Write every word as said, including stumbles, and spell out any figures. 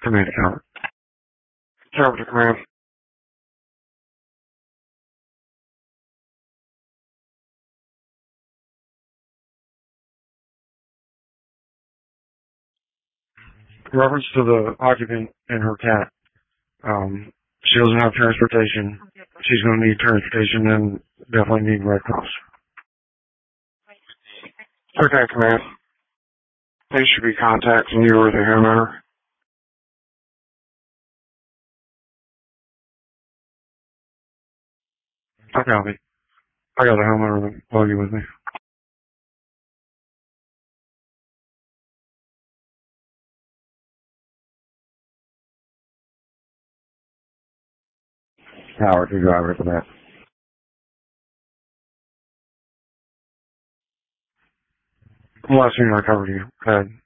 Command Tower. Tower to command. In reference to the occupant and her cat, um, she doesn't have transportation. She's going to need transportation and definitely need Red Cross. Okay, command. They should be contacting you or the homeowner. I copy. I got the homeowner buggy with me. Tower to driver to that. Last thing I covered you. Go ahead.